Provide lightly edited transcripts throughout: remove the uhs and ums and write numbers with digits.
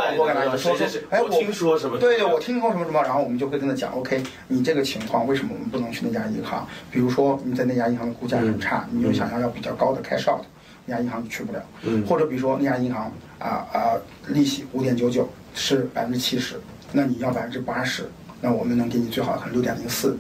我给大家说，哎， 我听说什么？ 对，我听说什么什么，然后我们就会跟他讲 ，OK， 你这个情况为什么我们不能去那家银行？比如说你在那家银行的估价很差，你又想要比较高的 cash out， 那家银行就去不了。或者比如说那家银行利息5.99是70%，那你要80%。那我们能给你最好的可能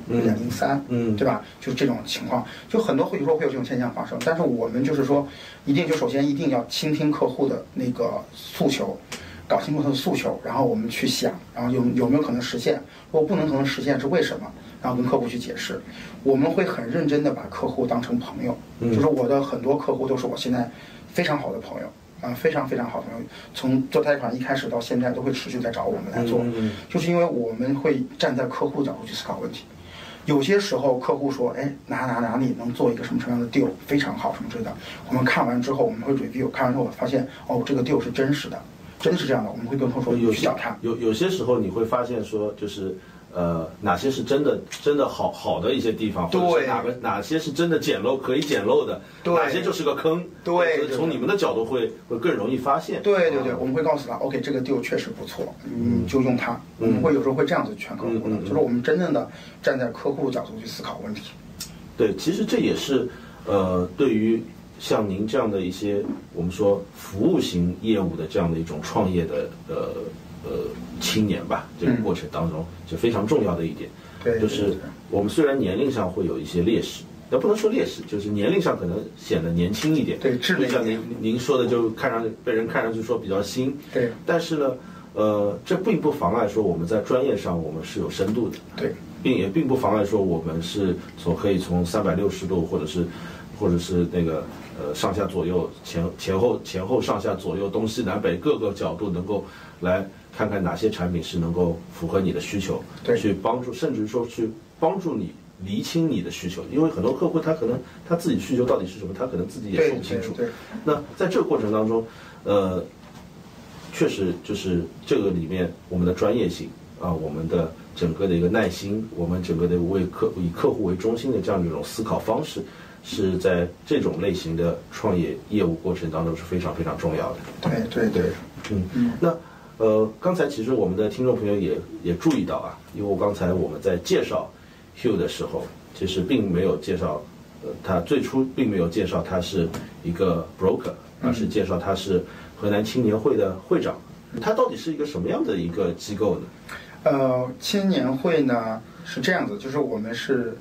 6.04、6.03，对吧？就是这种情况，就很多会有这种现象发生。但是我们就是说，首先一定要倾听客户的那个诉求，搞清楚他的诉求，然后我们去想，然后有没有可能实现？如果不能实现是为什么？然后跟客户去解释。我们会很认真的把客户当成朋友，就是我的很多客户都是我现在非常好的朋友。非常非常好的朋友，从做贷款一开始到现在都会持续在找我们来做，就是因为我们会站在客户角度去思考问题。有些时候客户说，哎，哪里能做一个什么样的 deal 非常好什么之类的，我们看完之后我们会 review， 看完之后我发现，哦，这个 deal 是真实的，真的是这样的，我们会跟客户说去找他。 有些时候你会发现说，就是哪些是真的好的一些地方，或者是哪些是真的可以捡漏的，哪些就是个坑， 对， 从你们的角度会更容易发现。 对，我们会告诉他 ，OK， 这个 deal 确实不错，你就用它。我们会有时候会这样子劝客户的，就是我们真正的站在客户角度去思考问题。 对，其实这也是对于像您这样的一些我们说服务型业务的这样的一种创业的青年吧，这个过程当中就非常重要的一点，就是我们虽然年龄上会有一些劣势，但不能说劣势，就是年龄上可能显得年轻一点， 对，智力像您说的，就被人看上去说比较新， 对， 但是呢，这并不妨碍说我们在专业上我们是有深度的， 对， 也并不妨碍说我们是可以从360度或者是那个上下左右前后上下左右东西南北各个角度能够来看看哪些产品是能够符合你的需求， 对， 去帮助，甚至说去帮助你厘清你的需求，因为很多客户他可能他自己需求到底是什么，他可能自己也说不清楚。 对， 那在这个过程当中，确实就是这个里面我们的专业性我们的整个的一个耐心，我们整个的以客户为中心的这样的一种思考方式，是在这种类型的创业业务过程当中是非常非常重要的。 对， 那刚才其实我们的听众朋友也注意到因为刚才我们在介绍 Hugh 的时候，其实并没有介绍他最初并没有介绍他是一个 broker， 而是介绍他是河南青年会的会长。他到底是一个什么样的一个机构呢？ 青年会呢是这样子，就是我们是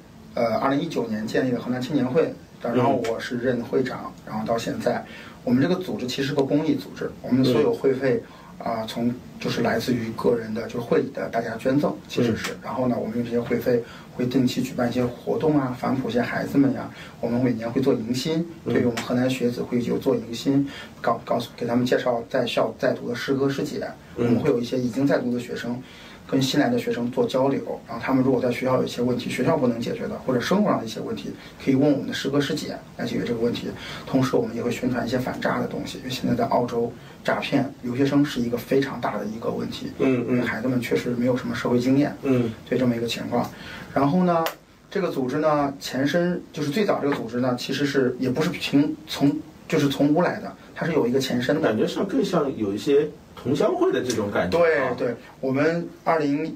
2019年建立的河南青年会，然后我是任会长，然后到现在，我们这个组织其实是个公益组织，我们所有会费就是来自于个人的，就是会里的大家捐赠，其实是。然后呢，我们用这些会费会定期举办一些活动反哺一些孩子们呀。我们每年会做迎新，对于我们河南学子会有做迎新，告诉给他们介绍在校在读的师哥师姐。我们会有一些已经在读的学生，跟新来的学生做交流，然后他们如果在学校有一些问题，学校不能解决的，或者生活上的一些问题，可以问我们的师哥师姐来解决这个问题。同时，我们也会宣传一些反诈的东西，因为现在在澳洲，诈骗留学生是一个非常大的一个问题。因为孩子们确实没有什么社会经验。对这么一个情况。然后呢，这个组织呢，前身就是最早这个组织呢，其实也不是从无来的，它是有一个前身的。 感觉上更像有一些同乡会的这种感觉。 对，我们2014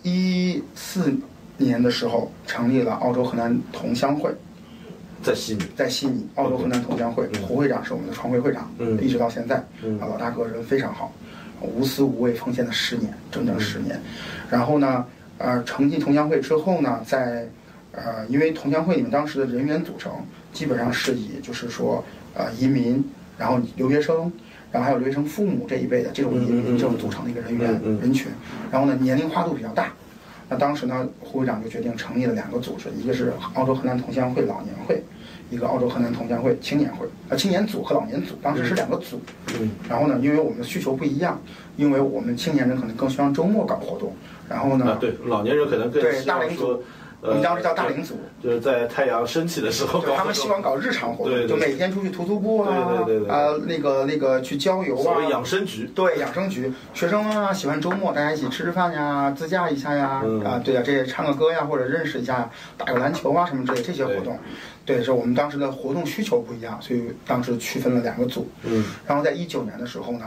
年的时候成立了澳洲河南同乡会， 在悉尼，澳洲河南同乡会，胡会长是我们的创会会长，一直到现在，老大哥人非常好，无私无畏奉献了10年，整整10年。然后呢，成立同乡会之后呢，因为同乡会里面当时的人员组成基本上是以就是说移民，然后留学生，然后还有留学生父母这一辈的这种移民这种组成的一个人群，然后呢年龄跨度比较大。那当时呢，胡会长就决定成立了2个组织，一个是澳洲河南同乡会老年会，一个澳洲河南同乡会青年会，青年组和老年组，当时是2个组。然后呢，因为我们的需求不一样，因为我们青年人可能更希望周末搞活动，然后呢， 对老年人可能更希望说。 我们当时叫大龄组， 就是在太阳升起的时候， 他们希望搞日常活动，就每天出去徒步那个去郊游所谓养生局， 对养生局，学生喜欢周末大家一起吃饭呀，自驾一下呀，这些唱个歌呀，或者认识一下，打个篮球什么之类这些活动。对，是我们当时的活动需求不一样，所以当时区分了2个组。然后在19年的时候呢，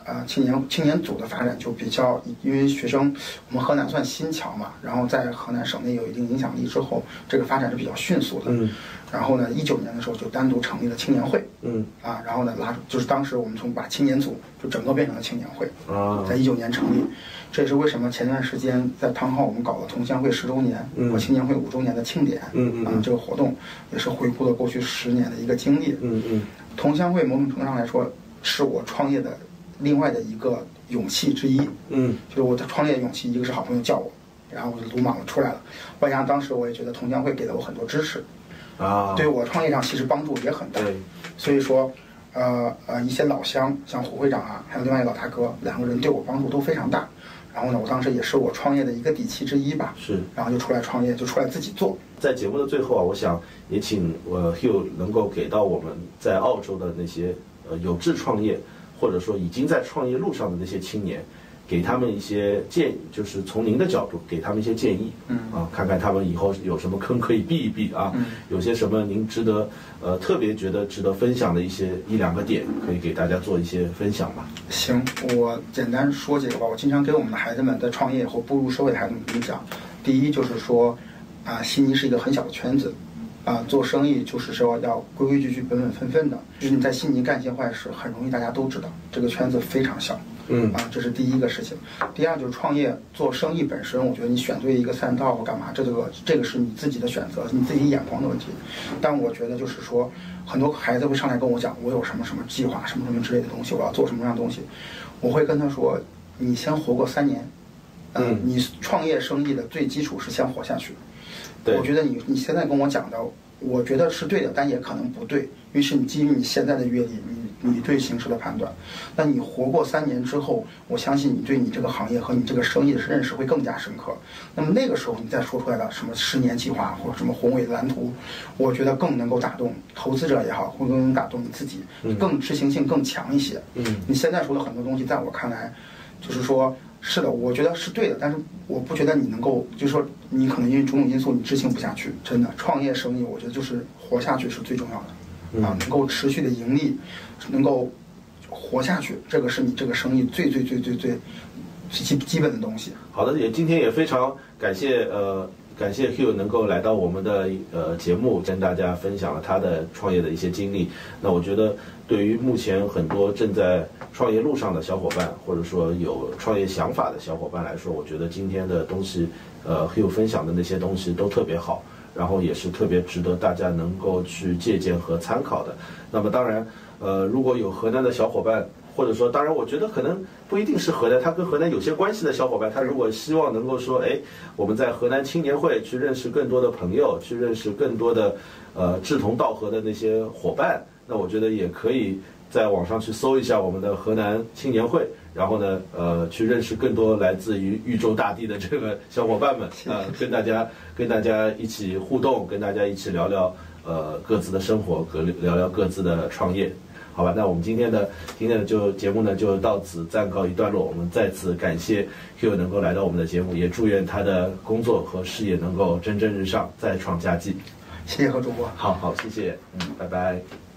青年组的发展就比较，因为学生我们河南算新侨嘛，然后在河南省内有一定影响力之后，这个发展是比较迅速的。然后呢，19年的时候就单独成立了青年会。然后呢就是当时我们把青年组就整个变成了青年会。在19年成立，这也是为什么前段时间在汤浩我们搞了同乡会10周年和青年会5周年的庆典。这个活动也是回顾了过去10年的一个经历。同乡会某种程度上来说是我创业的另外的一个勇气之一。就是我的创业勇气，一个是好朋友叫我，然后我就鲁莽的出来了。外加当时我也觉得同乡会给了我很多支持。对我创业上其实帮助也很大。所以说一些老乡像胡会长啊，还有另外一个老大哥，2个人对我帮助都非常大。然后呢，我当时也是我创业的一个底气之一吧。然后就出来创业，就出来自己做。 在节目的最后啊，我想也请Hugh 能够给到我们在澳洲的那些有志创业或者说已经在创业路上的那些青年，给他们一些建议，就是从您的角度给他们一些建议。看看他们以后有什么坑可以避一避啊。有些什么您值得特别觉得值得分享的1、2个点，可以给大家做一些分享吧。 行，我简单说几个吧。我经常给我们的孩子们在创业或步入社会的孩子们讲，第一就是说悉尼是一个很小的圈子。做生意就是说要规规矩矩、本本分分的。就是你在悉尼干一些坏事，很容易大家都知道，这个圈子非常小。这是第一个事情。第二就是创业做生意本身，我觉得你选对一个赛道或干嘛，这个是你自己的选择，你自己眼光的问题。但我觉得就是说，很多孩子会上来跟我讲，我有什么什么计划，什么什么之类的东西，我要做什么样的东西。我会跟他说，你先活过3年。你创业生意的最基础是先活下去。我觉得你现在跟我讲的，我觉得是对的，但也可能不对，因为是你基于你现在的阅历，你对形势的判断。那你活过3年之后，我相信你对你这个行业和你这个生意的认识会更加深刻。那么那个时候你再说出来的什么10年计划或者什么宏伟的蓝图，我觉得更能够打动投资者也好，或者更能打动你自己，更执行性更强一些。你现在说的很多东西，在我看来，就是说。是的，我觉得是对的，但是我不觉得你能够，就是说你可能因为种种因素你执行不下去。真的，创业生意我觉得就是活下去是最重要的。能够持续的盈利，能够活下去，这个是你这个生意最基本的东西。 好的，今天也非常感谢Hugh 能够来到我们的节目，跟大家分享了他的创业的一些经历。那我觉得对于目前很多正在创业路上的小伙伴，或者说有创业想法的小伙伴来说，我觉得今天的东西Hugh 分享的那些东西都特别好，然后也是特别值得大家能够去借鉴和参考的。那么当然如果有河南的小伙伴，或者说当然我觉得可能不一定是河南，他跟河南有些关系的小伙伴，他如果希望能够说我们在河南青年会去认识更多的朋友，去认识更多的志同道合的那些伙伴，那我觉得也可以在网上去搜一下我们的河南青年会，然后呢去认识更多来自于豫州大地的这个小伙伴们，跟大家一起互动，跟大家一起聊聊各自的生活，聊聊各自的创业。好吧，那我们今天的节目呢就到此暂告一段落。我们再次感谢 Hugh 能够来到我们的节目，也祝愿他的工作和事业能够蒸蒸日上，再创佳绩。 谢谢何主播。 好，谢谢，拜拜。